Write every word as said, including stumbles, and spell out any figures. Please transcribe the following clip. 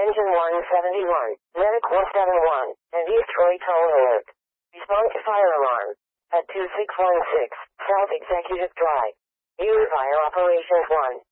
Engine one seventy-one, Medic one seventy-one, and East Troy Toll Alert. Respond to fire alarm at two six one six South Executive Drive. Used via Operations one.